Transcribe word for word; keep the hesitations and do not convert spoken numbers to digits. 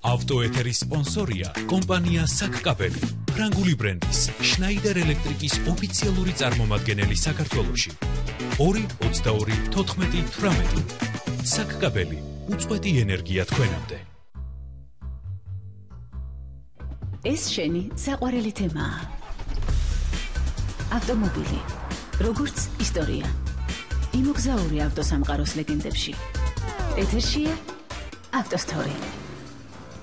ავტოეთერის სპონსორია კომპანია საკკაბელი, ფრანგული ბრენდის შნაიდერ ელექტრიკის ოფიციალური წარმომადგენელი საქართველოში. ორი ოცდაორი თოთხმეტი თვრამეტი. საკკაბელი, უწყვეტი ენერგია თქვენამდე. ეს შენი საყვარელი თემაა. ავტომობილი, როგორც ისტორია. იმოგზაური ავტოსამყაროს ლეგენდებში. ეთერშია ავტოსტორი.